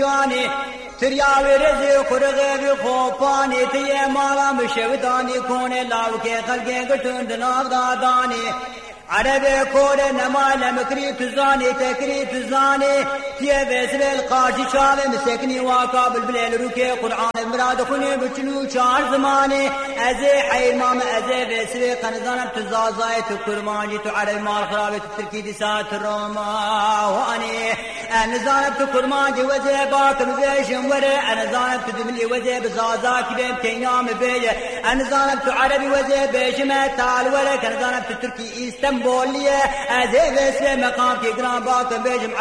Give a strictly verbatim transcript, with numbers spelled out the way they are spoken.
جاني ترياوي رزي قرغي بخوفاني تيه مالا مشوداني كوني لاوكي خلقي قلتون دناف داداني عربي كوري نمالا مكري تزاني تكري تزاني تيه بسل القاشي شالي مسكني واقابل بليل روكي قرآن المراد خوني بچنو چار زماني ازي حي ماما ازي بسل قنزانم تزازاي تكرماني تو عربي مال خرابي تتركي دسات الروما واني انا زانب تكرماني وزي باكم بيشم وري انا زانب تدملي وزي بزازاك بيم كينام بيه انا زانب عربي وزي بيشم تال وري انا زانب تتركي اسطنبوليه ازي بسل مقام كي قران باكم بيجم